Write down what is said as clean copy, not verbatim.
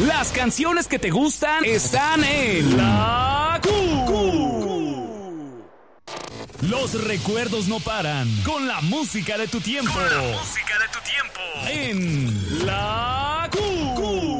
Las canciones que te gustan están en La Q. Los recuerdos no paran con la música de tu tiempo. En La Q.